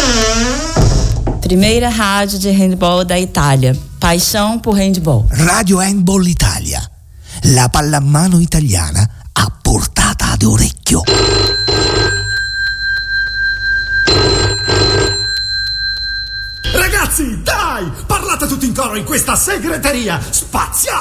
Primeira rádio de handball da Itália. Paixão por handball. Radio Handball Italia. La pallamano italiana a portata d'orecchio. Ragazzi, dai! Parlate tutti in coro in questa segreteria spaziale!